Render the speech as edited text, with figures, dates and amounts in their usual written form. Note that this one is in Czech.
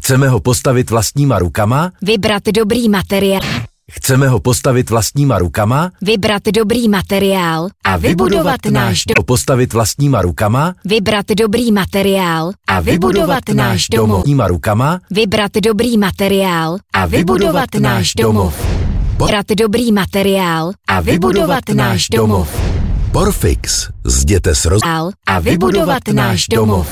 Chceme ho postavit vlastníma rukama? Vybrat dobrý materiál. Chceme ho postavit vlastníma rukama? Vybrat dobrý materiál a vybudovat náš domov. Postavit vlastníma rukama? Vybrat dobrý materiál a vybudovat náš domov. Vlastníma rukama? Vybrat dobrý materiál a vybudovat náš domov. Vybrat dobrý materiál a vybudovat náš domov. Porfix. Jděte s A vybudovat náš domov.